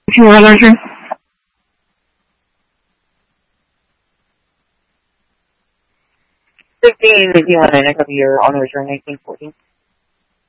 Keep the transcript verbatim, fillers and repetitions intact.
She was answering. fifteen, eighteen, one nine, I copy your honor return nineteen fourteen.